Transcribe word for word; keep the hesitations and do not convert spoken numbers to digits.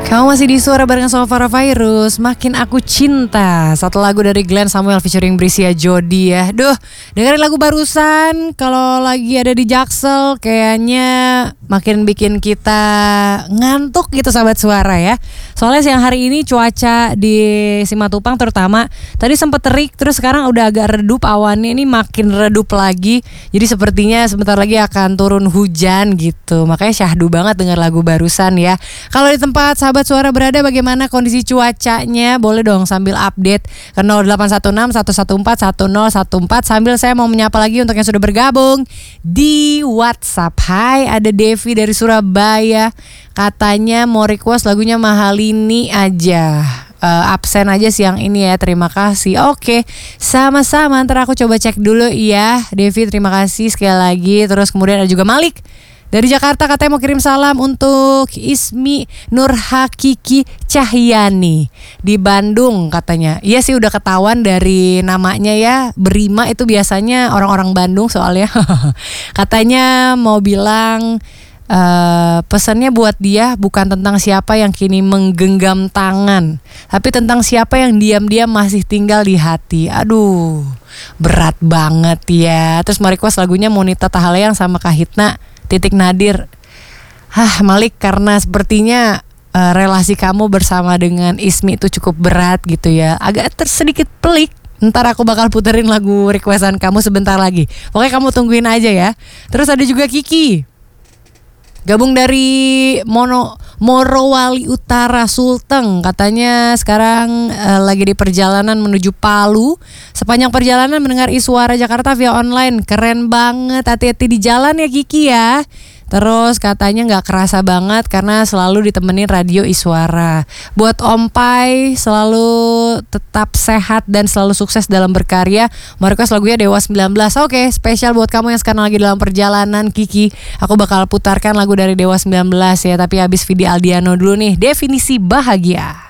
Kamu masih di Suara Barengan sama Farah Virus. Makin Aku Cinta, satu lagu dari Glenn Samuel featuring Brisia Jody ya. Duh, dengerin lagu barusan kalau lagi ada di Jaksel kayaknya makin bikin kita ngantuk gitu sahabat suara ya. Soalnya siang hari ini cuaca di Simatupang terutama tadi sempat terik, terus sekarang udah agak redup awannya, ini makin redup lagi. Jadi sepertinya sebentar lagi akan turun hujan gitu. Makanya syahdu banget denger lagu barusan ya. Kalau di tempat sahabat suara berada bagaimana kondisi cuacanya? Boleh dong sambil update ke nol delapan satu enam satu satu empat satu nol satu empat. Sambil saya mau menyapa lagi untuk yang sudah bergabung di WhatsApp. Hai, ada Devi dari Surabaya. Katanya mau request lagunya Mahalini aja. Uh, absen aja siang ini ya, terima kasih. Oke, sama-sama, ntar aku coba cek dulu ya Devi, terima kasih sekali lagi. Terus kemudian ada juga Malik dari Jakarta, katanya mau kirim salam untuk Ismi Nur Hakiki Cahyani di Bandung katanya. Iya sih udah ketahuan dari namanya ya, Berima itu biasanya orang-orang Bandung soalnya. Katanya mau bilang Uh, pesannya buat dia bukan tentang siapa yang kini menggenggam tangan, tapi tentang siapa yang diam-diam masih tinggal di hati. Aduh, berat banget ya. Terus mau request lagunya Monita Tahaleang sama Kahitna Titik Nadir. Hah Malik, karena sepertinya uh, relasi kamu bersama dengan Ismi itu cukup berat gitu ya, agak tersedikit pelik. Ntar aku bakal puterin lagu requestan kamu sebentar lagi. Pokoknya kamu tungguin aja ya. Terus ada juga Kiki, gabung dari Mono Morowali Utara Sulteng, katanya sekarang uh, lagi di perjalanan menuju Palu. Sepanjang perjalanan mendengar Iswara Jakarta via online, keren banget. Hati-hati di jalan ya Kiki ya. Terus katanya gak kerasa banget karena selalu ditemenin radio Iswara. Buat Om Pai selalu tetap sehat dan selalu sukses dalam berkarya. Mau request lagunya Dewa sembilan belas. Oke, spesial buat kamu yang sekarang lagi dalam perjalanan Kiki. Aku bakal putarkan lagu dari Dewa sembilan belas ya. Tapi habis Vidi Aldiano dulu nih, Definisi Bahagia.